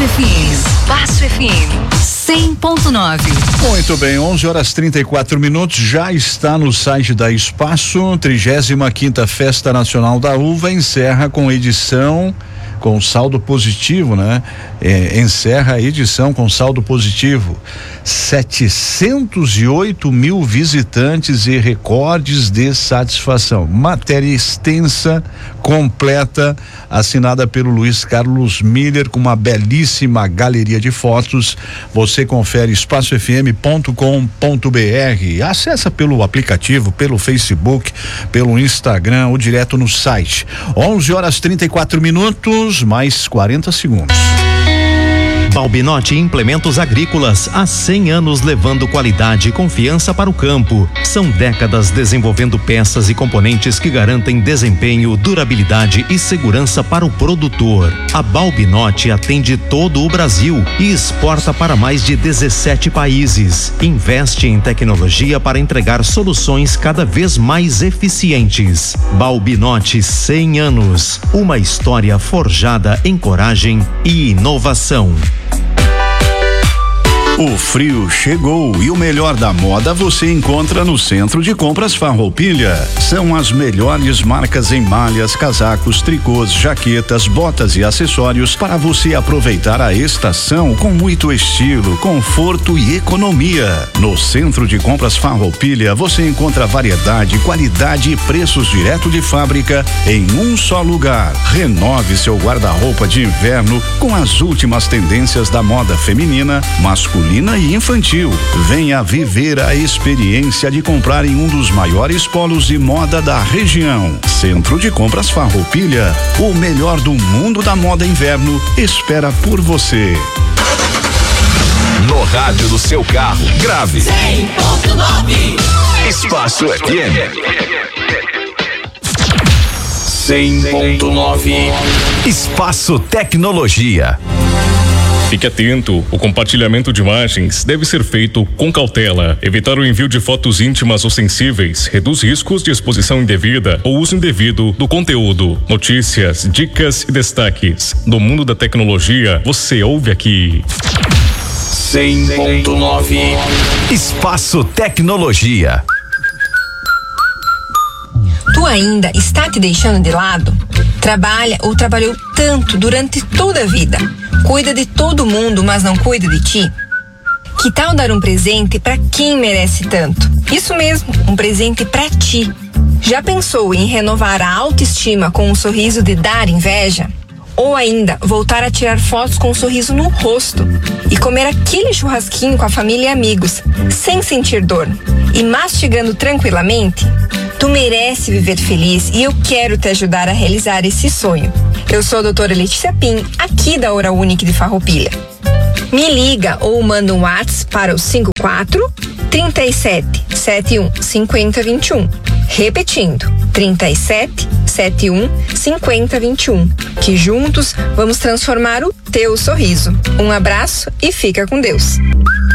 FM. Espaço FM 100.9. Muito bem, 11h34, já está no site da Espaço. 35ª Festa Nacional da Uva encerra com edição com saldo positivo, né? Encerra a edição com saldo positivo. 708 mil visitantes e recordes de satisfação. Matéria extensa, completa, assinada pelo Luiz Carlos Miller, com uma belíssima galeria de fotos. Você confere espaçofm.com.br. Acessa pelo aplicativo, pelo Facebook, pelo Instagram ou direto no site. 11h34, mais 40 segundos. Balbinotti Implementos Agrícolas, há 100 anos levando qualidade e confiança para o campo. São décadas desenvolvendo peças e componentes que garantem desempenho, durabilidade e segurança para o produtor. A Balbinotti atende todo o Brasil e exporta para mais de 17 países. Investe em tecnologia para entregar soluções cada vez mais eficientes. Balbinotti, 100 anos. Uma história forjada em coragem e inovação. O frio chegou e o melhor da moda você encontra no Centro de Compras Farroupilha. São as melhores marcas em malhas, casacos, tricôs, jaquetas, botas e acessórios para você aproveitar a estação com muito estilo, conforto e economia. No Centro de Compras Farroupilha você encontra variedade, qualidade e preços direto de fábrica em um só lugar. Renove seu guarda-roupa de inverno com as últimas tendências da moda feminina, masculina e infantil. Venha viver a experiência de comprar em um dos maiores polos de moda da região. Centro de Compras Farroupilha, o melhor do mundo da moda inverno espera por você. No rádio do seu carro, grave 100.9. Espaço FM 100.9. Espaço Tecnologia. Fique atento, o compartilhamento de imagens deve ser feito com cautela. Evitar o envio de fotos íntimas ou sensíveis reduz riscos de exposição indevida ou uso indevido do conteúdo. Notícias, dicas e destaques do mundo da tecnologia, você ouve aqui. 100.9. Espaço Tecnologia. Tu ainda está te deixando de lado? Trabalha ou trabalhou tanto durante toda a vida? Cuida de todo mundo, mas não cuida de ti? Que tal dar um presente para quem merece tanto? Isso mesmo, um presente para ti. Já pensou em renovar a autoestima com um sorriso de dar inveja? Ou ainda, voltar a tirar fotos com um sorriso no rosto e comer aquele churrasquinho com a família e amigos, sem sentir dor e mastigando tranquilamente? Tu merece viver feliz e eu quero te ajudar a realizar esse sonho. Eu sou a doutora Letícia Pim, aqui da Oral Unique de Farroupilha. Me liga ou manda um WhatsApp para o 54 37 71 50 21. Repetindo, 37 71 50 21. Que juntos vamos transformar o teu sorriso. Um abraço e fica com Deus.